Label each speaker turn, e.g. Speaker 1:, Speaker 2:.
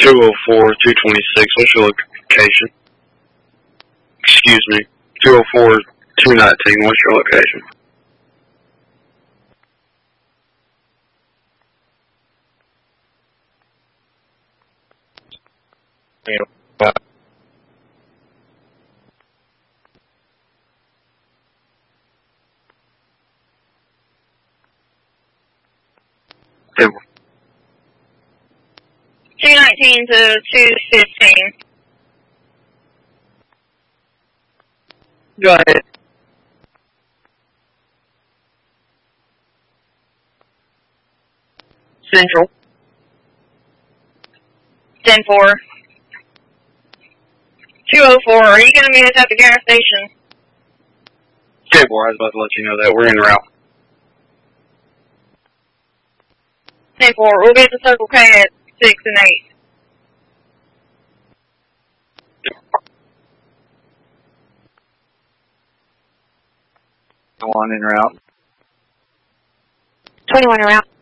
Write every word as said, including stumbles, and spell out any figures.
Speaker 1: two oh four, two twenty-six, what's your location? Excuse me, two oh four, two nineteen, what's your location?
Speaker 2: Yeah.
Speaker 1: ten four.
Speaker 3: two nineteen to two fifteen.
Speaker 4: Go ahead. Central.
Speaker 3: ten four. two oh four, are you going to meet us at the gas station?
Speaker 1: ten four, I was about to let you know that. We're en route.
Speaker 3: ten four, we'll be at the Circle K at six and eight.
Speaker 4: Go on en route.
Speaker 3: twenty-one en route.